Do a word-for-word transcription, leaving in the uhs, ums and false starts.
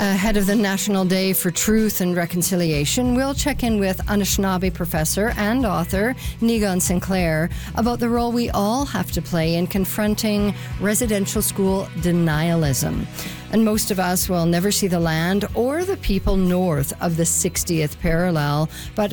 Ahead of the National Day for Truth and Reconciliation, we'll check in with Anishinaabe professor and author Niigaan Sinclair about the role we all have to play in confronting residential school denialism. And most of us will never see the land or the people north of the sixtieth parallel, but